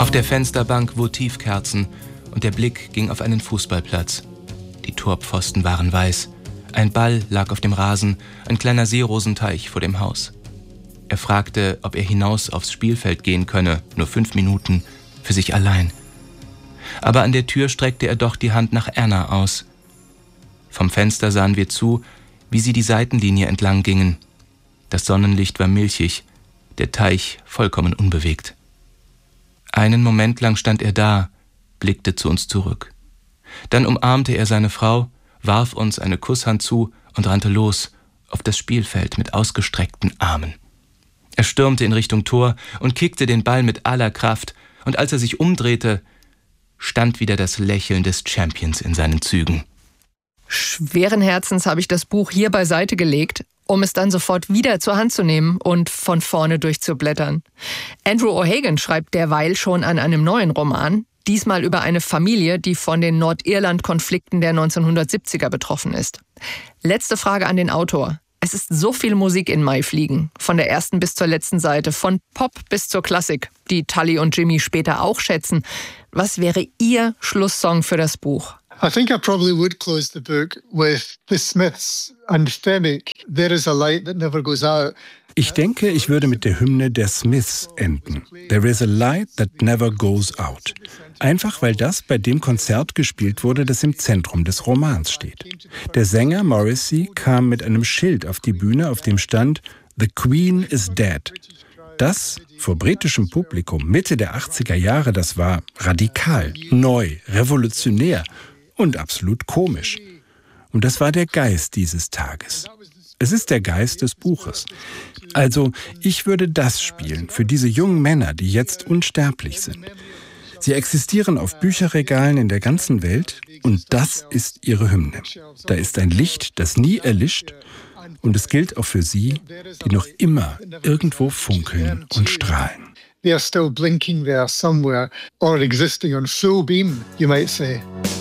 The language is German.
Auf der Fensterbank Votivkerzen und der Blick ging auf einen Fußballplatz. Die Torpfosten waren weiß. Ein Ball lag auf dem Rasen, ein kleiner Seerosenteich vor dem Haus. Er fragte, ob er hinaus aufs Spielfeld gehen könne, nur 5 Minuten, für sich allein. Aber an der Tür streckte er doch die Hand nach Erna aus. Vom Fenster sahen wir zu, wie sie die Seitenlinie entlang gingen. Das Sonnenlicht war milchig, der Teich vollkommen unbewegt. Einen Moment lang stand er da, blickte zu uns zurück. Dann umarmte er seine Frau, warf uns eine Kusshand zu und rannte los auf das Spielfeld mit ausgestreckten Armen. Er stürmte in Richtung Tor und kickte den Ball mit aller Kraft, und als er sich umdrehte, stand wieder das Lächeln des Champions in seinen Zügen. Schweren Herzens habe ich das Buch hier beiseite gelegt, um es dann sofort wieder zur Hand zu nehmen und von vorne durchzublättern. Andrew O'Hagan schreibt derweil schon an einem neuen Roman, diesmal über eine Familie, die von den Nordirland-Konflikten der 1970er betroffen ist. Letzte Frage an den Autor. Es ist so viel Musik in Maifliegen, von der ersten bis zur letzten Seite, von Pop bis zur Klassik, die Tully und Jimmy später auch schätzen. Was wäre Ihr Schlusssong für das Buch? I think I probably would close the book with The Smiths' anthemic There is a Light That Never Goes Out. Ich denke, ich würde mit der Hymne der Smiths enden. There is a light that never goes out. Einfach weil das bei dem Konzert gespielt wurde, das im Zentrum des Romans steht. Der Sänger Morrissey kam mit einem Schild auf die Bühne, auf dem stand The Queen is dead. Das vor britischem Publikum Mitte der 80er Jahre, das war radikal, neu, revolutionär und absolut komisch. Und das war der Geist dieses Tages. Es ist der Geist des Buches. Also, ich würde das spielen für diese jungen Männer, die jetzt unsterblich sind. Sie existieren auf Bücherregalen in der ganzen Welt und das ist ihre Hymne. Da ist ein Licht, das nie erlischt und es gilt auch für sie, die noch immer irgendwo funkeln und strahlen. They are still blinking there somewhere or existing on full beam, you might say.